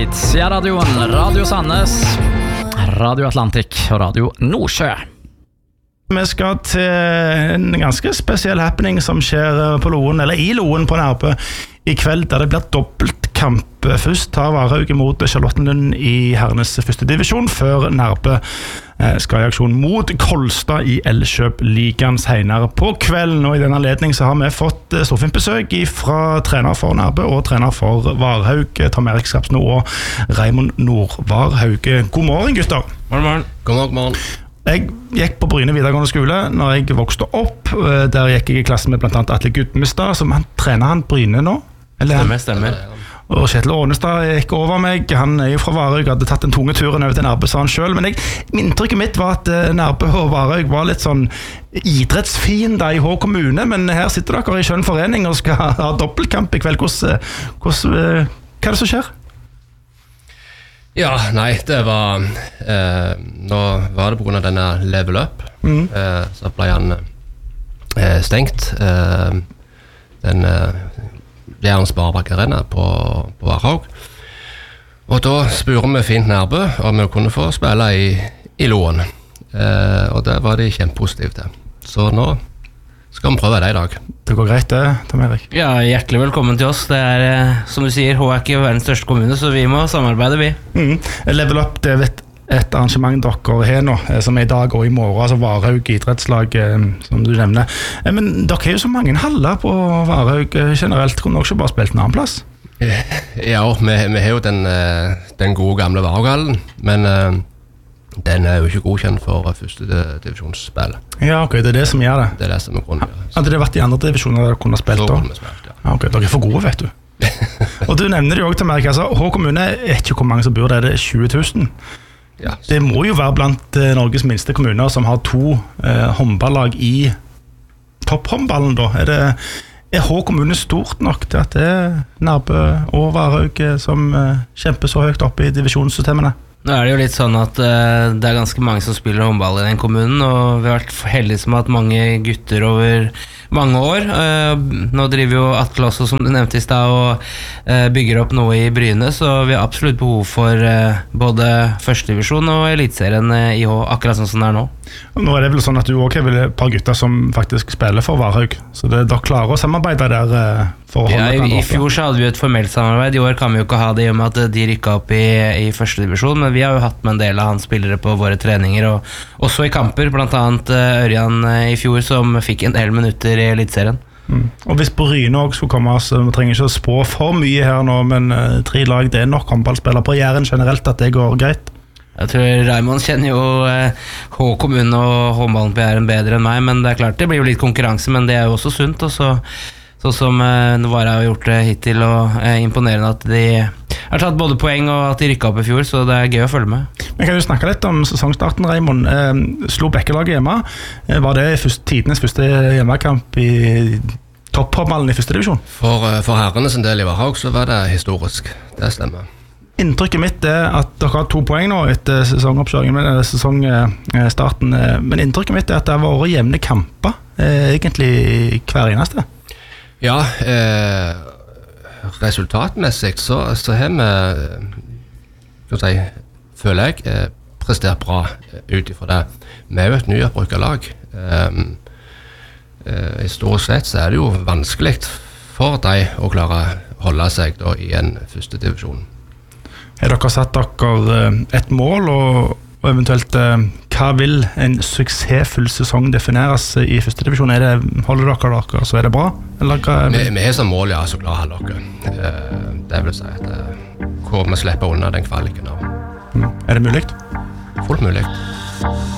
Fritz-radioen, Radio Sandnes, Radio Atlantic og Radio Nordsjø. Vi skal til en ganske spesiell happening som skjer på Loen, eller i Loen på Nærbø i kveld, der det blir dobbeltkamp. Først tar Varhaug imot Charlottenlund i herrenes første divisjon, før Nærbø skal i aksjon mot Kolstad i Elkjøp-ligaen senere på kvelden. Og i denne anledning så har vi fått storfint besøk fra trener for Nærbø og trener for Varhaug, Tom Erik Skapsno og Raymond Nordvarhaug. God morgen, gutter. Morgen. God morgen. Jeg gikk på Bryne videregående skole når jeg vokste opp. Der gikk jeg i klassen med blant annet Atle Gudmestad, som trener han Bryne nå. Stemmer. Og Kjetil Ånestad gikk over meg. Han jo fra Varhaug, hadde tatt den tunge turen over til Nærbø, sa han selv. Men inntrykket mitt var at Nærbø og Varhaug var litt sånn idrettsfiender i Hå kommune, men her sitter dere i skjønn forening og skal ha dobbeltkamp i kveld. Hva er det som skjer? Ja, nei, det var nå var det på grunn av denne level up så ble han stengt den Jæren Sparebank Arena på Varhaug, og da spurte vi fint Nærbø om vi kunne få spille i Loen, og det var de kjempepositive til, så nå skal vi prøve det i dag. Det går greit det, Tom Erik? Ja, hjertelig velkommen til oss. Det som du sier, Hå ikke verdens største kommune, så vi må samarbeide, vi. Level Up, det er et arrangement dere har nå, som i dag og i morgen, altså Varhaug idrettslag, som du nevner. Men dere har jo så mange haller på Varhaug generelt, kunne dere ikke bare spilt en annen plass? Ja, vi har jo den gode gamle Varhaughallen, men den er jo ikke godkjent for første divisjonsspill. Ja, ok, det er det som gjør det. Det er det som er grunnen. Hadde det vært i andre divisjoner dere kunne spilt da? Ja. Ok, dere er for gode, vet du. Og du nevner det jo også til meg, altså, Hå kommune er ikke hvor mange som bor der, det er 20 000. Ja. Det må jo være blant Norges minste kommuner som har 2 håndballag i topphåndballen da. Er Hå kommune stort nok til at det er Nærbø og Varhaug som kjemper så høyt oppe i divisjonssystemene? Nå er det jo litt sånn at det er ganske mange som spiller håndball i den kommunen, og vi har vært heldige som har hatt mange gutter over mange år. Nå driver jo Atle også, som du nevnte i sted, og bygger opp noe i Bryne, så vi har absolutt behov for både førstedivisjon og elitserien i Hå, akkurat sånn som det er nå. Nå er det vel sånn at du også har vel et par gutter som faktisk spiller for Varhaug, så dere klarer å samarbeide der for å holde den oppe. I fjor så hadde vi et formelt samarbeid, i år kan vi jo ikke ha det i og med at de rykket opp i førstedivisjon, men vi har jo hatt med en del av hans spillere på våre treninger, og også i kamper, blant annet Ørjan i fjor, som fikk en del minutter i elitserien. Og hvis Bryne også skulle komme, så vi trenger ikke å spå for mye her nå, men 3 lag, det er nok håndballspillere på Jæren generelt at det går greit. Jeg tror Raymond kjenner jo Hå kommune og håndballen på Jæren bedre enn meg, men det er klart det blir jo litt konkurranse, men det er jo også sunt, og sånn som Novara har gjort det hittil, og imponerende at de har tatt både poeng og at de rykket opp i fjor, så det er gøy å følge med. Men kan du snakke litt om sesongstarten, Raymond? Slo Bekkelaget hjemme? Var det tidenes første hjemmekamp i topphåndballen i første divisjon? For herrene sin del i Varhaug så var det historisk, det stemmer. Inntrykket mitt er at dere har 2 poeng nå etter sesongoppkjøringen, sesongstarten, men inntrykket mitt er at det har vært jevne kamper, egentlig hver eneste. Ja, resultatmessig så har vi, føler jeg, prestert bra ut ifra det. Vi er jo et nyoppbrukket lag. Historisk sett så er det jo vanskelig for deg å klare å holde seg da i en første divisjon. Har dere satt dere et mål, og eventuelt hva vil en suksessfull sesong defineres i første divisjon? Holder dere, så er det bra? Vi har som mål, ja, så klare å holde dere. Det vil si at hvor vi slipper unna den kvaliken av. Er det mulig? Fullt mulig.